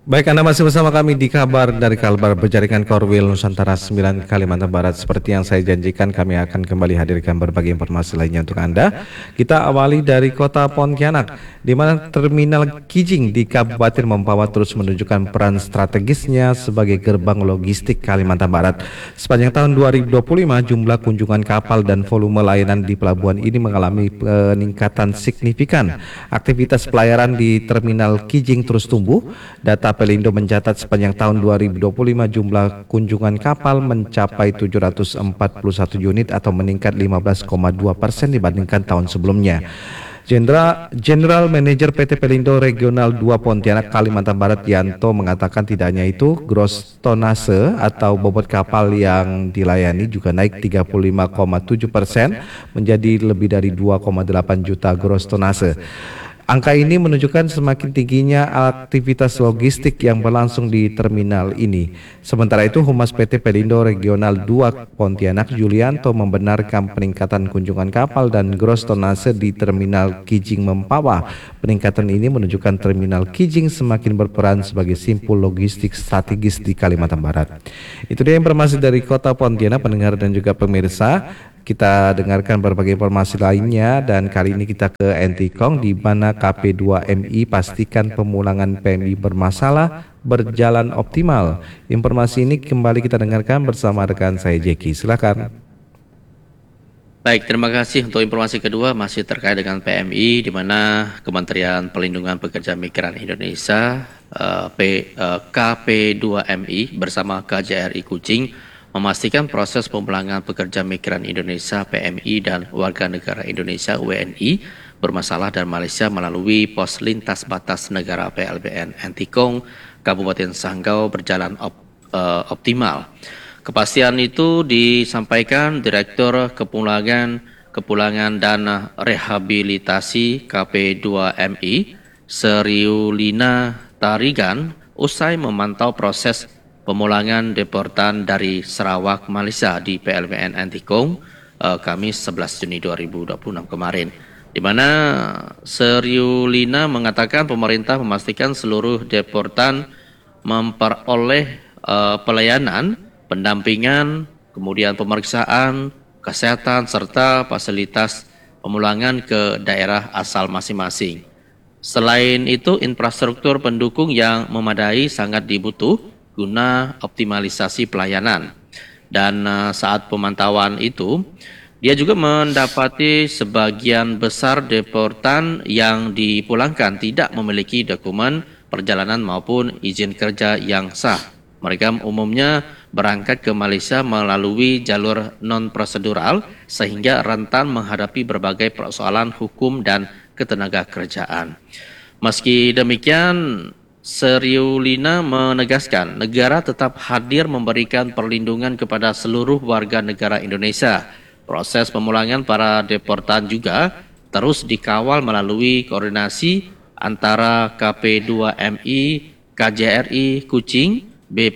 Baik, Anda masih bersama kami di kabar dari Kalbar Berjaringan Korwil Nusantara 9 Kalimantan Barat. Seperti yang saya janjikan, kami akan kembali hadirkan berbagai informasi lainnya untuk Anda. Kita awali dari kota Pontianak, di mana Terminal Kijing di Kabupaten Mempawah terus menunjukkan peran strategisnya sebagai gerbang logistik Kalimantan Barat. Sepanjang tahun 2025, jumlah kunjungan kapal dan volume layanan di pelabuhan ini mengalami peningkatan signifikan. Aktivitas pelayaran di Terminal Kijing terus tumbuh. Data Pelindo mencatat sepanjang tahun 2025 jumlah kunjungan kapal mencapai 741 unit atau meningkat 15,2% dibandingkan tahun sebelumnya. General Manager PT Pelindo Regional 2 Pontianak Kalimantan Barat Yanto mengatakan tidak hanya itu, gross tonnase atau bobot kapal yang dilayani juga naik 35,7% menjadi lebih dari 2,8 juta gross tonnase. Angka ini menunjukkan semakin tingginya aktivitas logistik yang berlangsung di terminal ini. Sementara itu, Humas PT Pelindo Regional 2 Pontianak Julianto membenarkan peningkatan kunjungan kapal dan gross tonnase di Terminal Kijing Mempawah. Peningkatan ini menunjukkan Terminal Kijing semakin berperan sebagai simpul logistik strategis di Kalimantan Barat. Itu dia informasi dari Kota Pontianak, pendengar dan juga pemirsa. Kita dengarkan berbagai informasi lainnya dan kali ini kita ke Entikong di mana KP2MI pastikan pemulangan PMI bermasalah berjalan optimal. Informasi ini kembali kita dengarkan bersama rekan saya Jeki. Silakan. Baik, terima kasih untuk informasi kedua masih terkait dengan PMI di mana Kementerian Perlindungan Pekerja Migran Indonesia KP2MI bersama KJRI Kucing memastikan proses pemulangan pekerja migran Indonesia PMI dan warga negara Indonesia WNI bermasalah dari Malaysia melalui pos lintas batas negara PLBN Entikong, Kabupaten Sanggau berjalan optimal. Kepastian itu disampaikan Direktur Kepulangan dan Rehabilitasi KP2MI Seriulina Tarigan usai memantau proses pemulangan deportan dari Sarawak, Malaysia di PLBN Entikong Kamis 11 Juni 2026 kemarin. Di mana Seriulina mengatakan pemerintah memastikan seluruh deportan memperoleh pelayanan, pendampingan, kemudian pemeriksaan, kesehatan, serta fasilitas pemulangan ke daerah asal masing-masing. Selain itu, infrastruktur pendukung yang memadai sangat dibutuhkan guna optimalisasi pelayanan. Dan saat pemantauan itu, dia juga mendapati sebagian besar deportan yang dipulangkan tidak memiliki dokumen perjalanan maupun izin kerja yang sah. Mereka umumnya berangkat ke Malaysia melalui jalur non-prosedural sehingga rentan menghadapi berbagai persoalan hukum dan ketenaga kerjaan. Meski demikian, Seriulina menegaskan negara tetap hadir memberikan perlindungan kepada seluruh warga negara Indonesia. Proses pemulangan para deportan juga terus dikawal melalui koordinasi antara KP2MI, KJRI Kucing,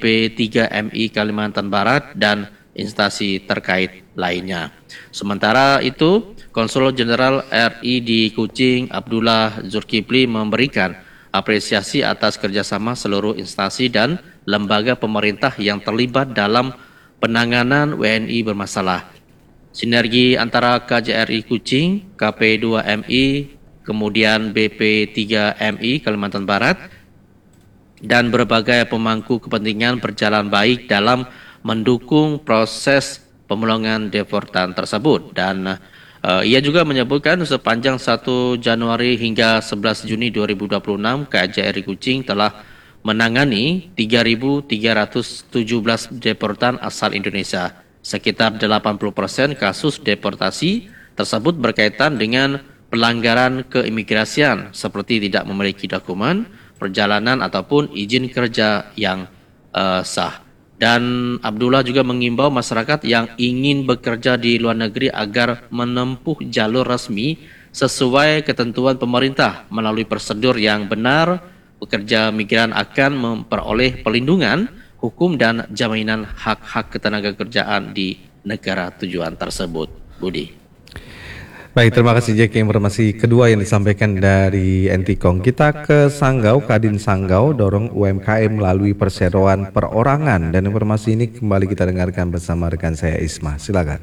BP3MI Kalimantan Barat, dan instansi terkait lainnya. Sementara itu, Konsul Jenderal RI di Kucing, Abdullah Zulkifli memberikan apresiasi atas kerjasama seluruh instansi dan lembaga pemerintah yang terlibat dalam penanganan WNI bermasalah. Sinergi antara KJRI Kucing, KP2MI, kemudian BP3MI Kalimantan Barat, dan berbagai pemangku kepentingan berjalan baik dalam mendukung proses pemulangan deportan tersebut. Dan ia juga menyebutkan sepanjang 1 Januari hingga 11 Juni 2026, KJRI Kucing telah menangani 3.317 deportan asal Indonesia. Sekitar 80% kasus deportasi tersebut berkaitan dengan pelanggaran keimigrasian seperti tidak memiliki dokumen perjalanan ataupun izin kerja yang sah. Dan Abdullah juga mengimbau masyarakat yang ingin bekerja di luar negeri agar menempuh jalur resmi sesuai ketentuan pemerintah melalui prosedur yang benar. Pekerja migran akan memperoleh perlindungan hukum dan jaminan hak-hak ketenaga kerjaan di negara tujuan tersebut. Budi. Baik, terima kasih Jack. Informasi kedua yang disampaikan dari Entikong. Kita ke Sanggau, Kadin Sanggau dorong UMKM melalui perseroan perorangan. Dan informasi ini kembali kita dengarkan bersama rekan saya Isma. Silakan.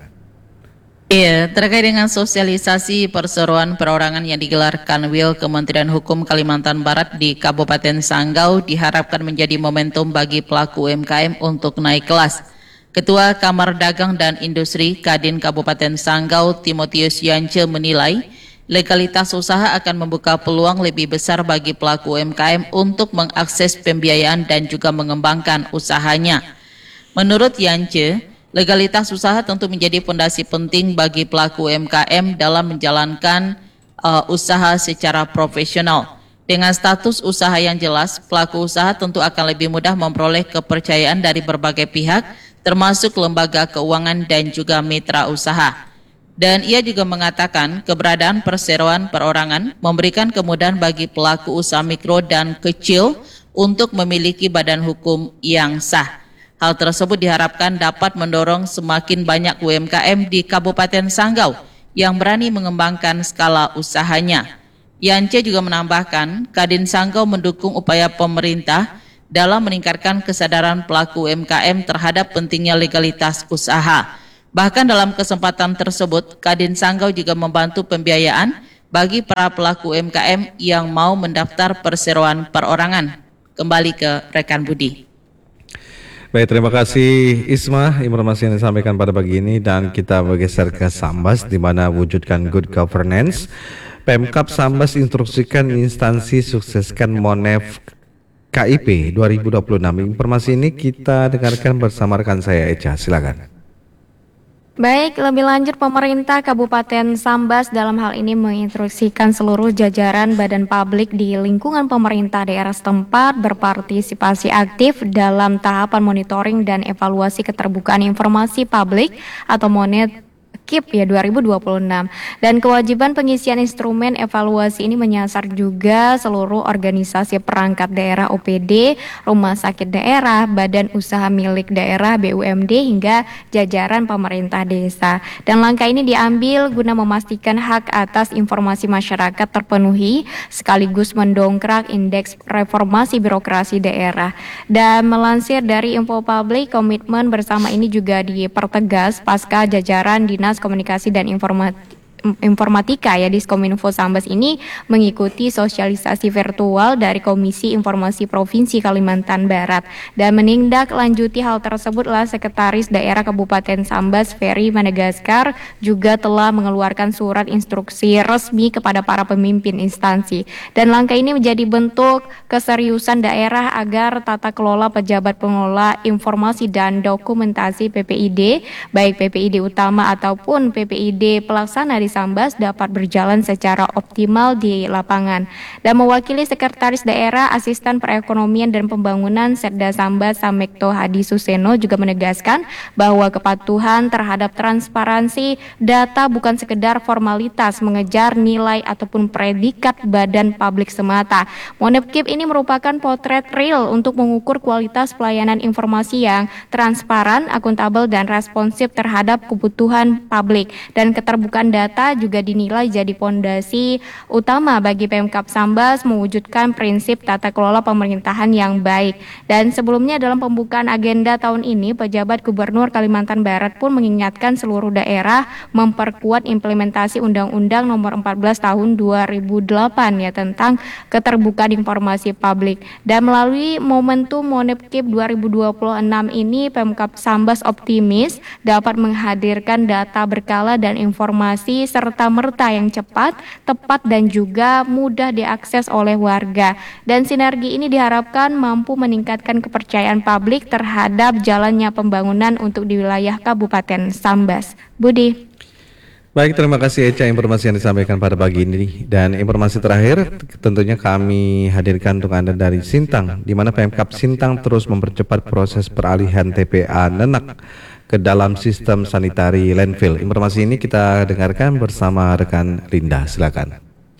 Iya, terkait dengan sosialisasi perseroan perorangan yang digelar Kanwil Kementerian Hukum Kalimantan Barat di Kabupaten Sanggau diharapkan menjadi momentum bagi pelaku UMKM untuk naik kelas. Ketua Kamar Dagang dan Industri Kadin Kabupaten Sanggau, Timotius Yance menilai legalitas usaha akan membuka peluang lebih besar bagi pelaku UMKM untuk mengakses pembiayaan dan juga mengembangkan usahanya. Menurut Yance, legalitas usaha tentu menjadi fondasi penting bagi pelaku UMKM dalam menjalankan usaha secara profesional. Dengan status usaha yang jelas, pelaku usaha tentu akan lebih mudah memperoleh kepercayaan dari berbagai pihak, termasuk lembaga keuangan dan juga mitra usaha. Dan ia juga mengatakan keberadaan perseroan perorangan memberikan kemudahan bagi pelaku usaha mikro dan kecil untuk memiliki badan hukum yang sah. Hal tersebut diharapkan dapat mendorong semakin banyak UMKM di Kabupaten Sanggau yang berani mengembangkan skala usahanya. Yance juga menambahkan, Kadin Sanggau mendukung upaya pemerintah dalam meningkatkan kesadaran pelaku UMKM terhadap pentingnya legalitas usaha. Bahkan dalam kesempatan tersebut, Kadin Sanggau juga membantu pembiayaan bagi para pelaku UMKM yang mau mendaftar perseroan perorangan. Kembali ke rekan Budi. Baik, terima kasih Isma informasi yang disampaikan pada pagi ini, dan kita bergeser ke Sambas di mana wujudkan good governance. Pemkab Sambas instruksikan instansi sukseskan Monef KIP 2026. Informasi ini kita dengarkan bersama rekan saya Eca. Silakan. Baik, lebih lanjut pemerintah Kabupaten Sambas dalam hal ini menginstruksikan seluruh jajaran badan publik di lingkungan pemerintah daerah setempat berpartisipasi aktif dalam tahapan monitoring dan evaluasi keterbukaan informasi publik atau Monet KIP 2026, dan kewajiban pengisian instrumen evaluasi ini menyasar juga seluruh organisasi perangkat daerah OPD, rumah sakit daerah, badan usaha milik daerah BUMD hingga jajaran pemerintah desa. Dan langkah ini diambil guna memastikan hak atas informasi masyarakat terpenuhi sekaligus mendongkrak indeks reformasi birokrasi daerah. Dan melansir dari Info Publik, komitmen bersama ini juga dipertegas pasca jajaran Dinas Komunikasi dan Informatika Diskominfo Sambas ini mengikuti sosialisasi virtual dari Komisi Informasi Provinsi Kalimantan Barat, dan menindaklanjuti hal tersebutlah Sekretaris Daerah Kabupaten Sambas Ferry Madagaskar juga telah mengeluarkan surat instruksi resmi kepada para pemimpin instansi, dan langkah ini menjadi bentuk keseriusan daerah agar tata kelola pejabat pengelola informasi dan dokumentasi PPID, baik PPID utama ataupun PPID pelaksana di Sambas dapat berjalan secara optimal di lapangan. Dan mewakili Sekretaris Daerah Asisten Perekonomian dan Pembangunan Setda Sambas Samekto Hadi Suseno juga menegaskan bahwa kepatuhan terhadap transparansi data bukan sekedar formalitas mengejar nilai ataupun predikat badan publik semata. Monepkip ini merupakan potret real untuk mengukur kualitas pelayanan informasi yang transparan, akuntabel, dan responsif terhadap kebutuhan publik. Dan keterbukaan data juga dinilai jadi fondasi utama bagi Pemkab Sambas mewujudkan prinsip tata kelola pemerintahan yang baik. Dan sebelumnya dalam pembukaan agenda tahun ini, pejabat Gubernur Kalimantan Barat pun mengingatkan seluruh daerah memperkuat implementasi Undang-Undang Nomor 14 Tahun 2008 tentang keterbukaan informasi publik. Dan melalui momentum Monepkip 2026 ini, Pemkab Sambas optimis dapat menghadirkan data berkala dan informasi serta-merta yang cepat, tepat, dan juga mudah diakses oleh warga. Dan sinergi ini diharapkan mampu meningkatkan kepercayaan publik terhadap jalannya pembangunan untuk di wilayah Kabupaten Sambas. Budi. Baik, terima kasih Eca informasi yang disampaikan pada pagi ini. Dan informasi terakhir tentunya kami hadirkan untuk Anda dari Sintang, di mana Pemkab Sintang terus mempercepat proses peralihan TPA Nenak ke dalam sistem sanitari landfill. Informasi ini kita dengarkan bersama rekan Linda. Silakan.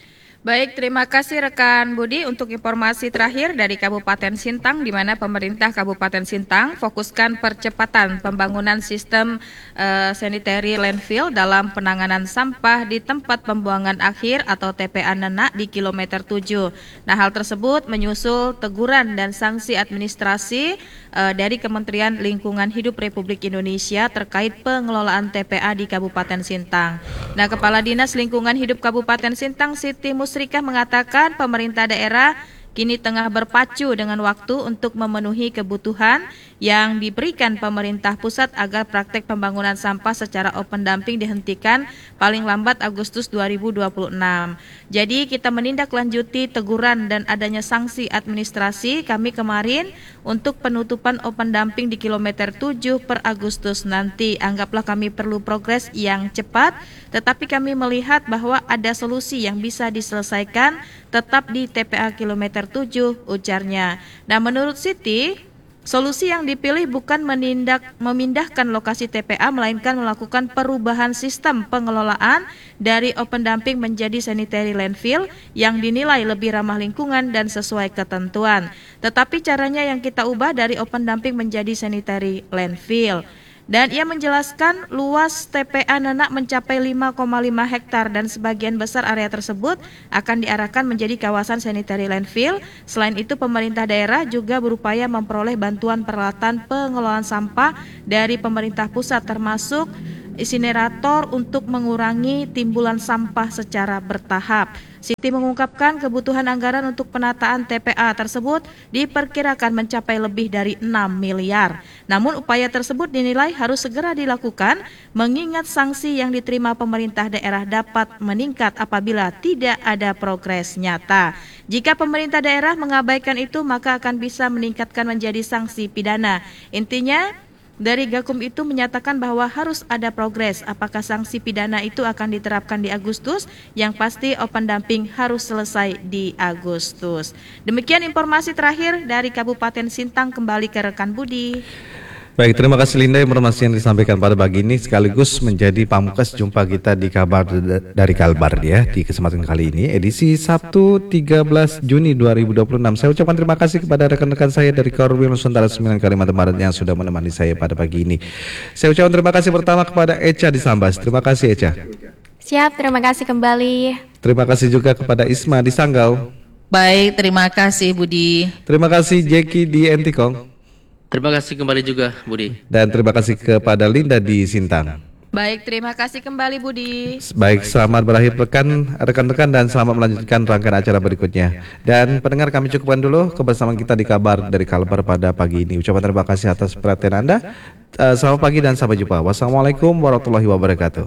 Baik, terima kasih rekan Budi untuk informasi terakhir dari Kabupaten Sintang, di mana pemerintah Kabupaten Sintang fokuskan percepatan pembangunan sistem sanitary landfill dalam penanganan sampah di tempat pembuangan akhir atau TPA Nenak di kilometer 7. Nah, hal tersebut menyusul teguran dan sanksi administrasi dari Kementerian Lingkungan Hidup Republik Indonesia terkait pengelolaan TPA di Kabupaten Sintang. Nah, Kepala Dinas Lingkungan Hidup Kabupaten Sintang Siti Musrikah mengatakan pemerintah daerah kini tengah berpacu dengan waktu untuk memenuhi kebutuhan yang diberikan pemerintah pusat agar praktek pembangunan sampah secara open dumping dihentikan paling lambat Agustus 2026. Jadi kita menindaklanjuti teguran dan adanya sanksi administrasi kami kemarin untuk penutupan open dumping di kilometer 7 per Agustus nanti. Anggaplah kami perlu progres yang cepat, tetapi kami melihat bahwa ada solusi yang bisa diselesaikan tetap di TPA kilometer 7, ujarnya. Nah, menurut Siti, solusi yang dipilih bukan memindahkan lokasi TPA, melainkan melakukan perubahan sistem pengelolaan dari open dumping menjadi sanitary landfill yang dinilai lebih ramah lingkungan dan sesuai ketentuan. Tetapi caranya yang kita ubah dari open dumping menjadi sanitary landfill. Dan ia menjelaskan luas TPA Nenak mencapai 5,5 hektar dan sebagian besar area tersebut akan diarahkan menjadi kawasan sanitary landfill. Selain itu, pemerintah daerah juga berupaya memperoleh bantuan peralatan pengelolaan sampah dari pemerintah pusat termasuk insinerator untuk mengurangi timbulan sampah secara bertahap. Siti mengungkapkan kebutuhan anggaran untuk penataan TPA tersebut diperkirakan mencapai lebih dari 6 miliar. Namun upaya tersebut dinilai harus segera dilakukan mengingat sanksi yang diterima pemerintah daerah dapat meningkat apabila tidak ada progres nyata. Jika pemerintah daerah mengabaikan itu, maka akan bisa meningkatkan menjadi sanksi pidana. Intinya, dari Gakum itu menyatakan bahwa harus ada progres. Apakah sanksi pidana itu akan diterapkan di Agustus? Yang pasti open dumping harus selesai di Agustus. Demikian informasi terakhir dari Kabupaten Sintang, kembali ke rekan Budi. Baik, terima kasih Linda, informasi yang disampaikan pada pagi ini sekaligus menjadi pamungkas jumpa kita di kabar dari Kalbar ya di kesempatan kali ini edisi Sabtu 13 Juni 2026. Saya ucapkan terima kasih kepada rekan-rekan saya dari Korwil Nusantara 9 Kalimantan Barat yang sudah menemani saya pada pagi ini. Saya ucapkan terima kasih pertama kepada Echa di Sambas. Terima kasih Echa. Siap, terima kasih kembali. Terima kasih juga kepada Isma di Sanggau. Baik, terima kasih Budi. Terima kasih Jeki di Entikong. Terima kasih kembali juga, Budi. Dan terima kasih kepada Linda di Sintang. Baik, terima kasih kembali Budi. Baik, selamat berakhir pekan rekan-rekan dan selamat melanjutkan rangkaian acara berikutnya. Dan pendengar, kami cukupkan dulu kebersamaan kita di kabar dari Kalbar pada pagi ini. Ucapan terima kasih atas perhatian Anda. Selamat pagi dan sampai jumpa. Wassalamualaikum warahmatullahi wabarakatuh.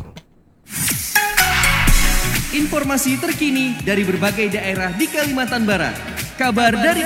Informasi terkini dari berbagai daerah di Kalimantan Barat. Kabar dari